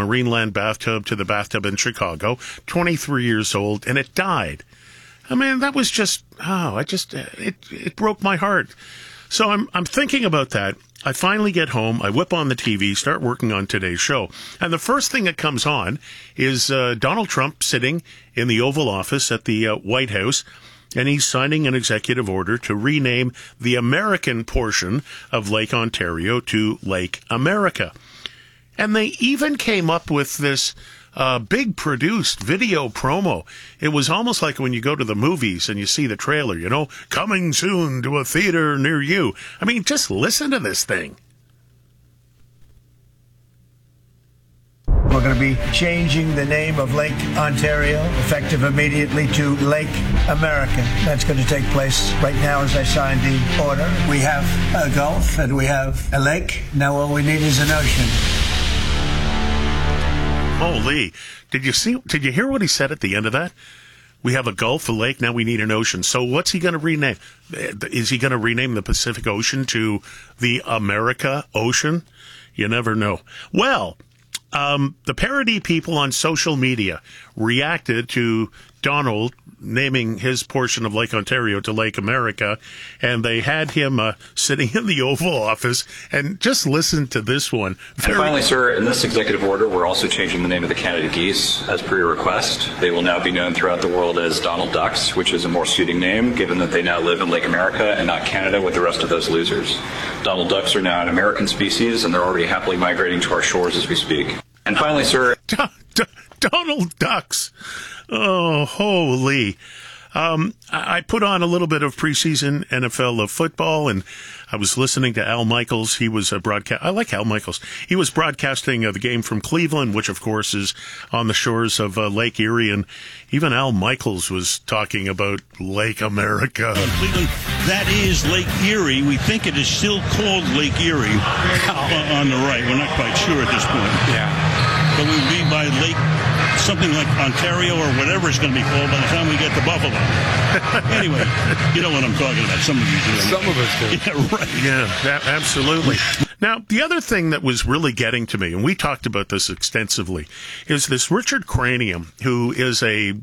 Marineland bathtub to the bathtub in Chicago, 23 years old, and it died. I mean, that was just, it broke my heart. So I'm thinking about that. I finally get home, I whip on the TV, start working on today's show. And the first thing that comes on is Donald Trump sitting in the Oval Office at the White House, and he's signing an executive order to rename the American portion of Lake Ontario to Lake America. And they even came up with this big produced video promo. It was almost like when you go to the movies and you see the trailer, you know, coming soon to a theater near you. I mean, just listen to this thing. We're going to be changing the name of Lake Ontario, effective immediately, to Lake America. That's going to take place right now as I sign the order. We have a Gulf and we have a lake. Now all we need is an ocean. Holy, did you hear what he said at the end of that? We have a Gulf, a lake, now we need an ocean. So what's he going to rename? Is he going to rename the Pacific Ocean to the America Ocean? You never know. Well, the parody people on social media reacted to Donald naming his portion of Lake Ontario to Lake America, and they had him sitting in the Oval Office, and just listen to this one. And finally, sir, in this executive order, we're also changing the name of the Canada Geese as per your request. They will now be known throughout the world as Donald Ducks, which is a more suiting name, given that they now live in Lake America and not Canada with the rest of those losers. Donald Ducks are now an American species, and they're already happily migrating to our shores as we speak. And finally, sir... Donald Ducks. Oh, holy. I put on a little bit of preseason NFL football, and I was listening to Al Michaels. He was I like Al Michaels. He was broadcasting the game from Cleveland, which, of course, is on the shores of Lake Erie, and even Al Michaels was talking about Lake America. Cleveland, that is Lake Erie. We think it is still called Lake Erie on the right. We're not quite sure at this point. Yeah. But we'll be by Lake, something like Ontario or whatever it's going to be called by the time we get to Buffalo. Anyway, you know what I'm talking about. Some of you do. Some of us do. Yeah, right. Yeah, absolutely. Now, the other thing that was really getting to me, and we talked about this extensively, is this Richard Cranium, who is a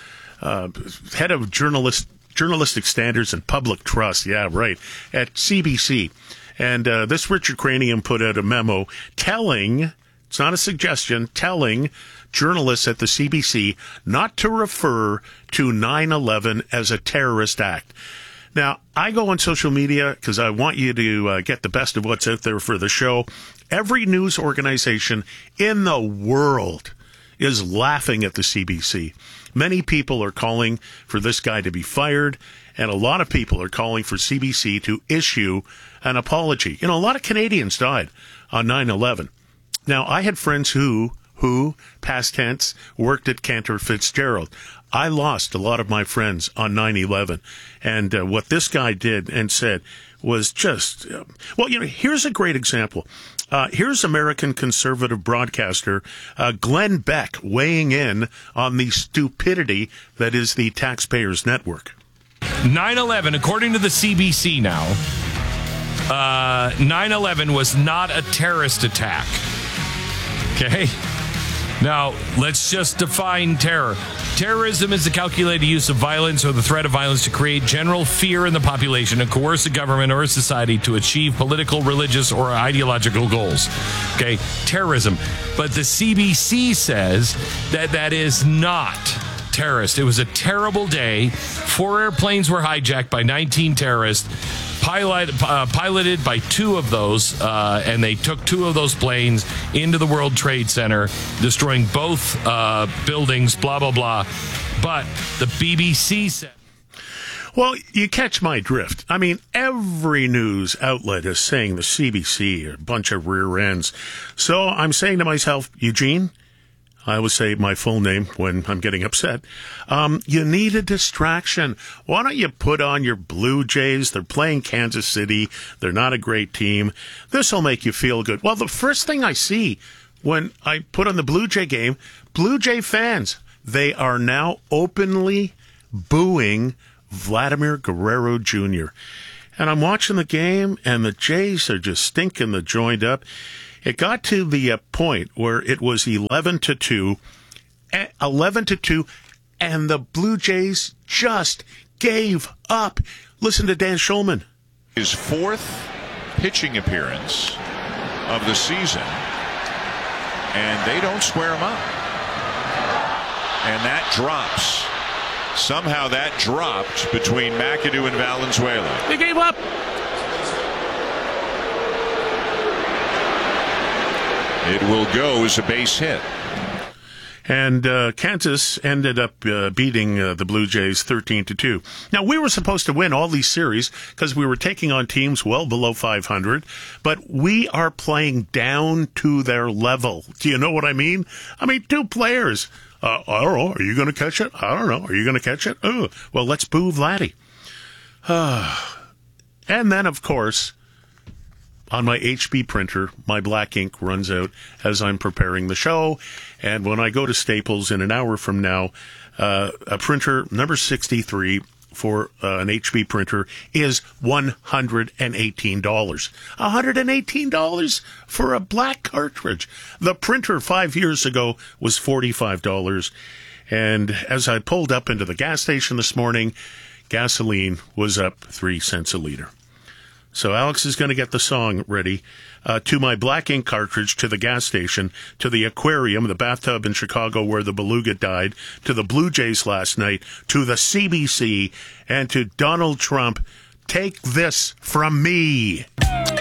head of journalistic standards and public trust, yeah, right, at CBC. And this Richard Cranium put out a memo telling... It's not a suggestion, telling journalists at the CBC not to refer to 9/11 as a terrorist act. Now, I go on social media because I want you to get the best of what's out there for the show. Every news organization in the world is laughing at the CBC. Many people are calling for this guy to be fired, and a lot of people are calling for CBC to issue an apology. You know, a lot of Canadians died on 9/11. Now, I had friends who, past tense, worked at Cantor Fitzgerald. I lost a lot of my friends on 9/11. And what this guy did and said was just, well, you know, here's a great example. Here's American conservative broadcaster Glenn Beck weighing in on the stupidity that is the taxpayers' network. 9/11, according to the CBC now, 9/11 was not a terrorist attack. Okay? Now, let's just define terror. Terrorism is the calculated use of violence or the threat of violence to create general fear in the population and coerce a government or a society to achieve political, religious, or ideological goals. Okay? Terrorism. But the CBC says that that is not terrorist. It was a terrible day. 4 airplanes were hijacked by 19 terrorists. Piloted by 2 of those, and they took 2 of those planes into the World Trade Center, destroying both buildings, blah, blah, blah. But the BBC said... Well, you catch my drift. I mean, every news outlet is saying the CBC are a bunch of rear ends. So I'm saying to myself, Eugene... I always say my full name when I'm getting upset. You need a distraction. Why don't you put on your Blue Jays? They're playing Kansas City. They're not a great team. This will make you feel good. Well, the first thing I see when I put on the Blue Jay game, Blue Jay fans, they are now openly booing Vladimir Guerrero Jr. And I'm watching the game, and the Jays are just stinking the joint up. It got to the point where it was 11-2, and the Blue Jays just gave up. Listen to Dan Schulman. His fourth pitching appearance of the season, and they don't square him up. And that drops. Somehow that dropped between McAdoo and Valenzuela. They gave up. It will go as a base hit. And Kansas ended up beating the Blue Jays 13-2. Now, we were supposed to win all these series because we were taking on teams well below 500, but we are playing down to their level. Do you know what I mean? I mean, two players. I don't know. Are you going to catch it? I don't know. Are you going to catch it? Well, let's boo Vladdy. And then, of course, on my HB printer, my black ink runs out as I'm preparing the show. And when I go to Staples in an hour from now, a printer number 63 for an HB printer is $118. $118 for a black cartridge. The printer 5 years ago was $45. And as I pulled up into the gas station this morning, gasoline was up 3 cents a liter. So Alex is going to get the song ready to my black ink cartridge, to the gas station, to the aquarium, the bathtub in Chicago where the beluga died, to the Blue Jays last night, to the CBC, and to Donald Trump. Take this from me.